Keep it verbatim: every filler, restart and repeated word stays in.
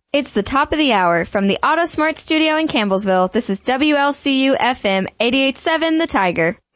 It's the top of the hour from the AutoSmart studio in Campbellsville. This is W L C U F M eighty-eight point seven The Tiger.